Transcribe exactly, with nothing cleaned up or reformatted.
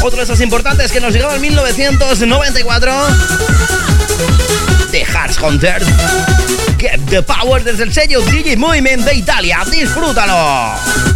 Otro de esos importantes que nos llegaba en mil novecientos noventa y cuatro. The Heart Hunter. Get the Power desde el sello D J Movement de Italia. ¡Disfrútalo!